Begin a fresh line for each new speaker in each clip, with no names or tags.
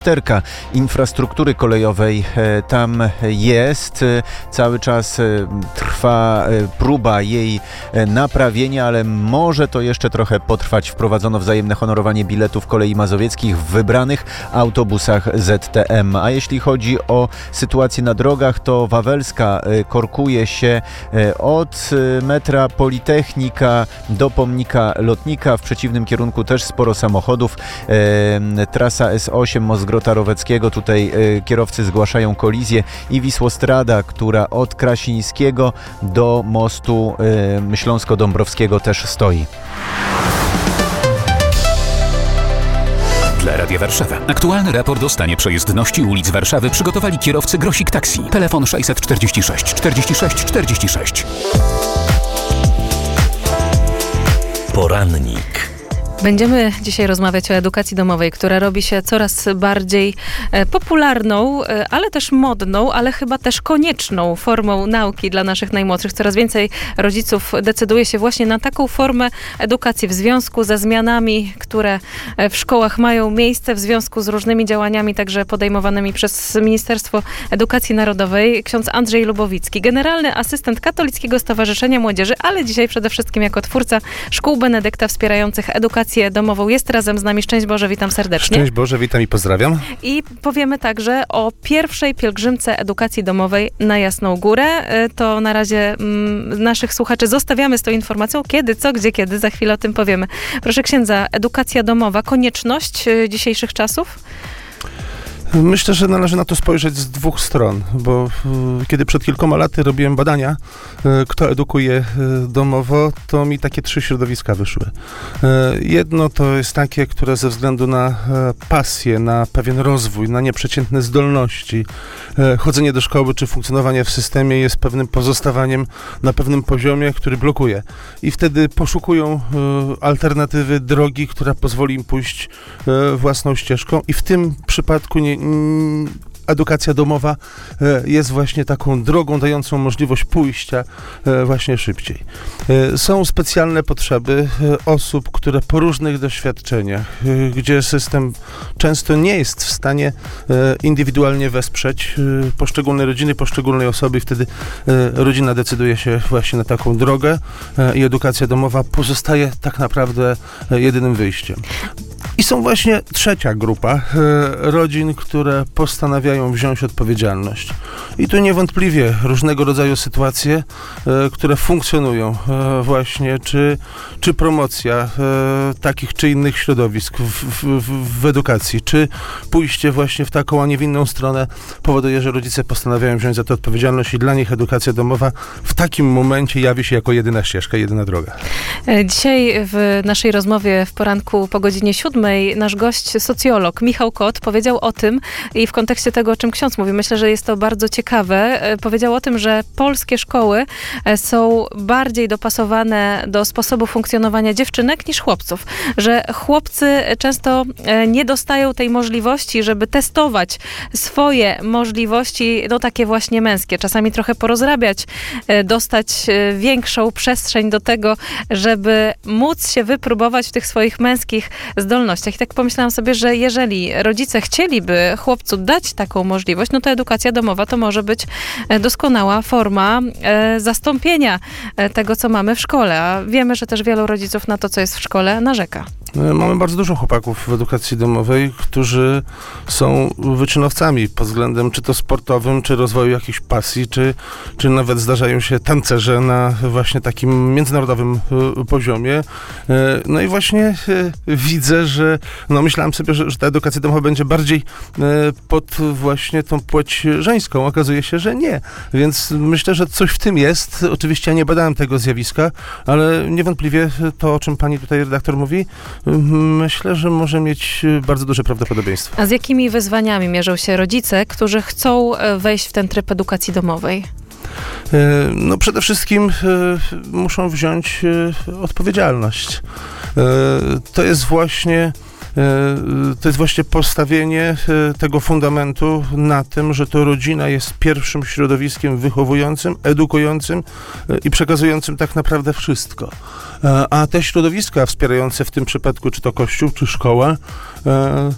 Terka infrastruktury kolejowej tam jest. Cały czas trwa próba jej naprawienia, ale może to jeszcze trochę potrwać. Wprowadzono wzajemne honorowanie biletów kolei mazowieckich w wybranych autobusach ZTM. A jeśli chodzi o sytuację na drogach, to Wawelska korkuje się od metra Politechnika do pomnika Lotnika. W przeciwnym kierunku też sporo samochodów. Trasa S8 Most Grota-Roweckiego, tutaj kierowcy zgłaszają kolizję, i Wisłostrada, która od Krasińskiego do mostu Śląsko-Dąbrowskiego też stoi.
Dla Radia Warszawa. Aktualny raport o stanie przejezdności ulic Warszawy przygotowali kierowcy Grosik Taxi. Telefon 646 46 46. Porannik.
Będziemy dzisiaj rozmawiać o edukacji domowej, która robi się coraz bardziej popularną, ale też modną, ale chyba też konieczną formą nauki dla naszych najmłodszych. Coraz więcej rodziców decyduje się właśnie na taką formę edukacji w związku ze zmianami, które w szkołach mają miejsce, w związku z różnymi działaniami także podejmowanymi przez Ministerstwo Edukacji Narodowej. Ksiądz Andrzej Lubowicki, generalny asystent Katolickiego Stowarzyszenia Młodzieży, ale dzisiaj przede wszystkim jako twórca szkół Benedykta wspierających edukację domową, jest razem z nami. Szczęść Boże, witam serdecznie.
Szczęść Boże, witam i pozdrawiam.
I powiemy także o pierwszej pielgrzymce edukacji domowej na Jasną Górę. To na razie naszych słuchaczy zostawiamy z tą informacją. Kiedy, co, gdzie, kiedy. Za chwilę o tym powiemy. Proszę księdza, edukacja domowa, konieczność dzisiejszych czasów?
Myślę, że należy na to spojrzeć z dwóch stron, bo kiedy przed kilkoma laty robiłem badania, kto edukuje domowo, to mi takie trzy środowiska wyszły. Jedno to jest takie, które ze względu na pasję, na pewien rozwój, na nieprzeciętne zdolności, chodzenie do szkoły czy funkcjonowanie w systemie jest pewnym pozostawaniem na pewnym poziomie, który blokuje. I wtedy poszukują alternatywy, drogi, która pozwoli im pójść własną ścieżką, i w tym przypadku edukacja domowa jest właśnie taką drogą dającą możliwość pójścia właśnie szybciej. Są specjalne potrzeby osób, które po różnych doświadczeniach, gdzie system często nie jest w stanie indywidualnie wesprzeć poszczególnej rodziny, poszczególnej osoby, i wtedy rodzina decyduje się właśnie na taką drogę i edukacja domowa pozostaje tak naprawdę jedynym wyjściem. I są właśnie trzecia grupa rodzin, które postanawiają wziąć odpowiedzialność. I tu niewątpliwie różnego rodzaju sytuacje, które funkcjonują właśnie, czy promocja takich czy innych środowisk w edukacji, czy pójście właśnie w taką, a nie w inną stronę powoduje, że rodzice postanawiają wziąć za to odpowiedzialność, i dla nich edukacja domowa w takim momencie jawi się jako jedyna ścieżka, jedyna droga.
Dzisiaj w naszej rozmowie w poranku po godzinie 7 nasz gość, socjolog Michał Kot, powiedział o tym, i w kontekście tego, o czym ksiądz mówi, myślę, że jest to bardzo ciekawe, powiedział o tym, że polskie szkoły są bardziej dopasowane do sposobu funkcjonowania dziewczynek niż chłopców, że chłopcy często nie dostają tej możliwości, żeby testować swoje możliwości, no takie właśnie męskie, czasami trochę porozrabiać, dostać większą przestrzeń do tego, żeby móc się wypróbować w tych swoich męskich zdolnościach. I tak pomyślałam sobie, że jeżeli rodzice chcieliby chłopcu dać taką możliwość, no to edukacja domowa to może być doskonała forma zastąpienia tego, co mamy w szkole. A wiemy, że też wielu rodziców na to, co jest w szkole, narzeka.
Mamy bardzo dużo chłopaków w edukacji domowej, którzy są wyczynowcami pod względem czy to sportowym, czy rozwoju jakichś pasji, czy nawet zdarzają się tancerze na właśnie takim międzynarodowym poziomie. No i właśnie widzę, że myślałem sobie, że ta edukacja domowa będzie bardziej pod właśnie tą płeć żeńską. Okazuje się, że nie. Więc myślę, że coś w tym jest. Oczywiście ja nie badałem tego zjawiska, ale niewątpliwie to, o czym pani tutaj redaktor mówi, myślę, że może mieć bardzo duże prawdopodobieństwo.
A z jakimi wyzwaniami mierzą się rodzice, którzy chcą wejść w ten tryb edukacji domowej?
No przede wszystkim muszą wziąć odpowiedzialność. To jest właśnie postawienie tego fundamentu na tym, że to rodzina jest pierwszym środowiskiem wychowującym, edukującym i przekazującym tak naprawdę wszystko. A te środowiska wspierające w tym przypadku, czy to Kościół, czy szkoła,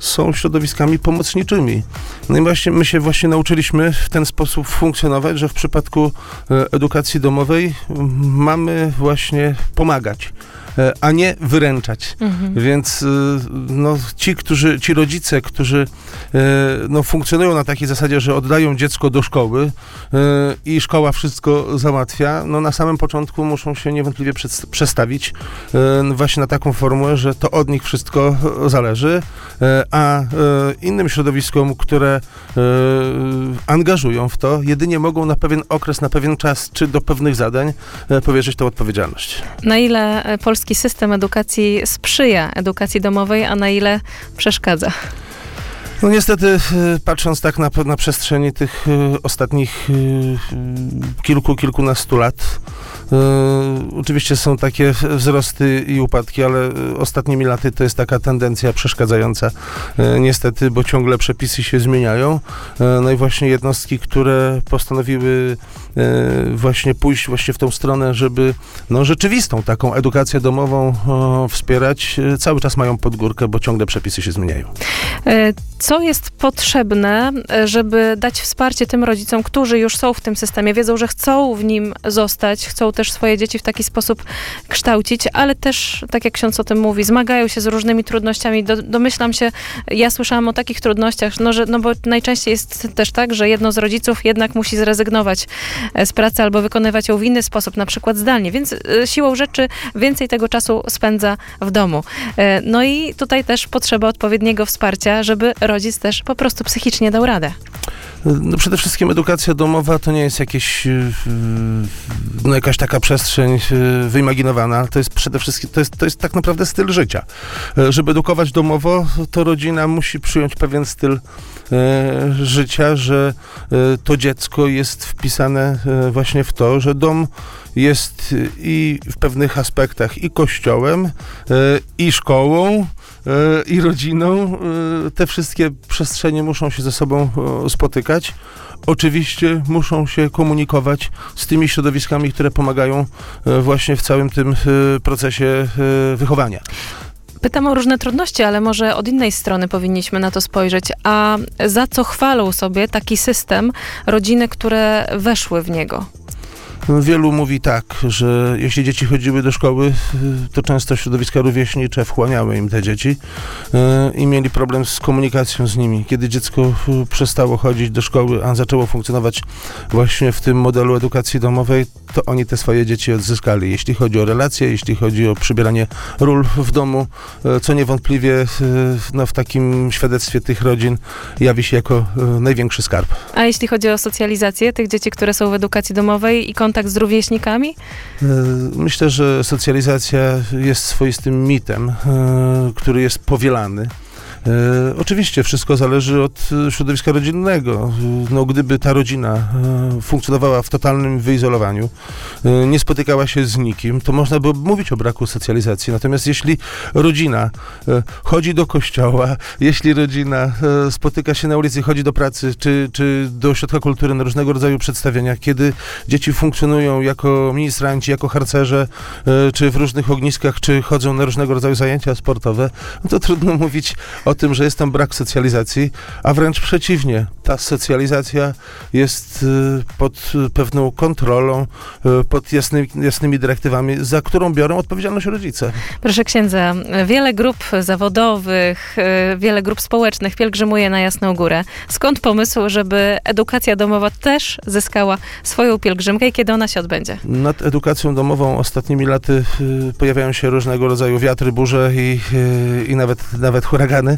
są środowiskami pomocniczymi. No i właśnie my się nauczyliśmy w ten sposób funkcjonować, że w przypadku edukacji domowej mamy właśnie pomagać, a nie wyręczać. Więc ci rodzice, którzy funkcjonują na takiej zasadzie, że oddają dziecko do szkoły i szkoła wszystko załatwia, na samym początku muszą się niewątpliwie przestawić właśnie na taką formułę, że to od nich wszystko zależy, a innym środowiskom, które angażują w to, jedynie mogą na pewien okres, na pewien czas, czy do pewnych zadań powierzyć tę odpowiedzialność.
Na ile polski system edukacji sprzyja edukacji domowej, a na ile przeszkadza?
No niestety, patrząc tak na przestrzeni tych ostatnich kilkunastu lat, oczywiście są takie wzrosty i upadki, ale ostatnimi laty to jest taka tendencja przeszkadzająca niestety, bo ciągle przepisy się zmieniają. No i właśnie jednostki, które postanowiły właśnie pójść właśnie w tą stronę, żeby rzeczywistą taką edukację domową wspierać, cały czas mają pod górkę, bo ciągle przepisy się zmieniają.
Co jest potrzebne, żeby dać wsparcie tym rodzicom, którzy już są w tym systemie, wiedzą, że chcą w nim zostać, chcą też swoje dzieci w taki sposób kształcić, ale też, tak jak ksiądz o tym mówi, zmagają się z różnymi trudnościami. Domyślam się, ja słyszałam o takich trudnościach, bo najczęściej jest też tak, że jedno z rodziców jednak musi zrezygnować z pracy albo wykonywać ją w inny sposób, na przykład zdalnie, więc siłą rzeczy więcej tego czasu spędza w domu. No i tutaj też potrzeba odpowiedniego wsparcia, żeby rodzic też po prostu psychicznie dał radę.
No przede wszystkim edukacja domowa to nie jest jakaś taka przestrzeń wyimaginowana. To jest przede wszystkim, to jest tak naprawdę styl życia. Żeby edukować domowo, to rodzina musi przyjąć pewien styl życia, że to dziecko jest wpisane właśnie w to, że dom jest i w pewnych aspektach i kościołem, i szkołą, i rodziną. Te wszystkie przestrzenie muszą się ze sobą spotykać. Oczywiście muszą się komunikować z tymi środowiskami, które pomagają właśnie w całym tym procesie wychowania.
Pytam o różne trudności, ale może od innej strony powinniśmy na to spojrzeć. A za co chwalą sobie taki system rodziny, które weszły w niego?
Wielu mówi tak, że jeśli dzieci chodziły do szkoły, to często środowiska rówieśnicze wchłaniały im te dzieci i mieli problem z komunikacją z nimi. Kiedy dziecko przestało chodzić do szkoły, a zaczęło funkcjonować właśnie w tym modelu edukacji domowej, to oni te swoje dzieci odzyskali. Jeśli chodzi o relacje, jeśli chodzi o przybieranie ról w domu, co niewątpliwie w takim świadectwie tych rodzin jawi się jako największy skarb.
A jeśli chodzi o socjalizację tych dzieci, które są w edukacji domowej i kontakt z rówieśnikami?
Myślę, że socjalizacja jest swoistym mitem, który jest powielany. Oczywiście wszystko zależy od środowiska rodzinnego. Gdyby ta rodzina funkcjonowała w totalnym wyizolowaniu, nie spotykała się z nikim, to można by mówić o braku socjalizacji. Natomiast jeśli rodzina chodzi do kościoła, jeśli rodzina spotyka się na ulicy, chodzi do pracy, czy do ośrodka kultury na różnego rodzaju przedstawienia, kiedy dzieci funkcjonują jako ministranci, jako harcerze, czy w różnych ogniskach, czy chodzą na różnego rodzaju zajęcia sportowe, to trudno mówić o tym, że jest tam brak socjalizacji, a wręcz przeciwnie. Ta socjalizacja jest pod pewną kontrolą, pod jasnymi dyrektywami, za którą biorą odpowiedzialność rodzice.
Proszę księdza, wiele grup zawodowych, wiele grup społecznych pielgrzymuje na Jasną Górę. Skąd pomysł, żeby edukacja domowa też zyskała swoją pielgrzymkę i kiedy ona się odbędzie? Nad
edukacją domową ostatnimi laty pojawiają się różnego rodzaju wiatry, burze i nawet huragany.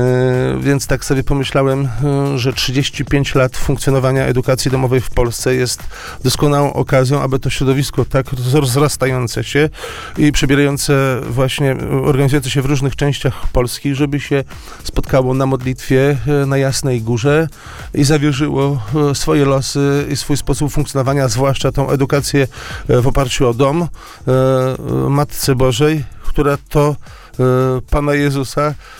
Więc tak sobie pomyślałem, że 35 lat funkcjonowania edukacji domowej w Polsce jest doskonałą okazją, aby to środowisko tak rozrastające się i przebierające właśnie, organizujące się w różnych częściach Polski, żeby się spotkało na modlitwie na Jasnej Górze i zawierzyło swoje losy i swój sposób funkcjonowania, zwłaszcza tą edukację w oparciu o dom Matce Bożej, która to Pana Jezusa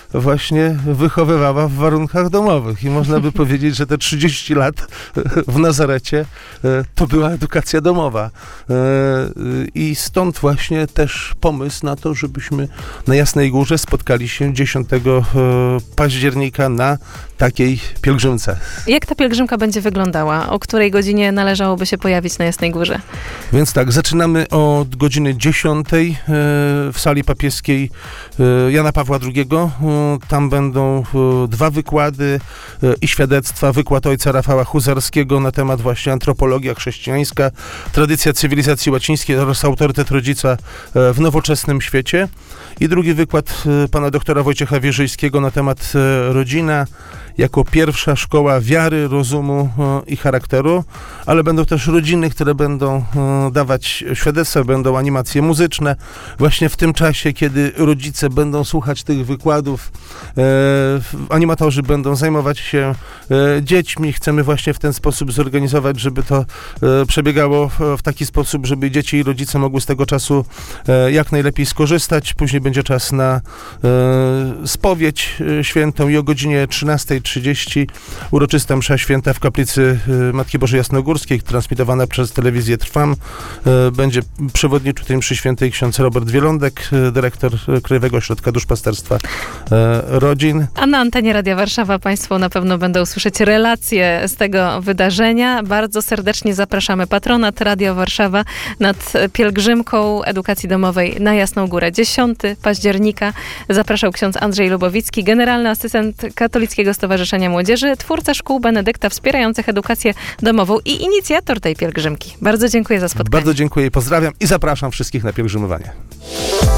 właśnie wychowywała w warunkach domowych. I można by powiedzieć, że te 30 lat w Nazarecie to była edukacja domowa. I stąd właśnie też pomysł na to, żebyśmy na Jasnej Górze spotkali się 10 października na takiej pielgrzymce.
Jak ta pielgrzymka będzie wyglądała? O której godzinie należałoby się pojawić na Jasnej Górze?
Więc tak, zaczynamy od godziny 10 w sali papieskiej Jana Pawła II. Tam będą 2 wykłady i świadectwa. Wykład ojca Rafała Huzarskiego na temat właśnie antropologia chrześcijańska, tradycja cywilizacji łacińskiej oraz autorytet rodzica w nowoczesnym świecie. I drugi wykład pana doktora Wojciecha Wierzyńskiego na temat rodzina jako pierwsza szkoła wiary, rozumu i charakteru, ale będą też rodziny, które będą dawać świadectwa, będą animacje muzyczne. Właśnie w tym czasie, kiedy rodzice będą słuchać tych wykładów, animatorzy będą zajmować się dziećmi. Chcemy właśnie w ten sposób zorganizować, żeby to przebiegało w taki sposób, żeby dzieci i rodzice mogły z tego czasu jak najlepiej skorzystać. Później będzie czas na spowiedź świętą i o godzinie 13:30 uroczysta msza święta w kaplicy Matki Bożej Jasnogórskiej, transmitowana przez telewizję Trwam. Będzie przewodniczył tej mszy świętej ksiądz Robert Wielądek, dyrektor Krajowego Ośrodka Duszpasterstwa Rodzin.
A na antenie Radia Warszawa Państwo na pewno będą słyszeć relacje z tego wydarzenia. Bardzo serdecznie zapraszamy. Patronat Radio Warszawa nad pielgrzymką edukacji domowej na Jasną Górę. 10 października zapraszał ksiądz Andrzej Lubowicki, generalny asystent Katolickiego Stowarzyszenia Młodzieży, twórca szkół Benedykta wspierających edukację domową i inicjator tej pielgrzymki. Bardzo dziękuję za spotkanie.
Bardzo dziękuję, pozdrawiam i zapraszam wszystkich na pielgrzymowanie.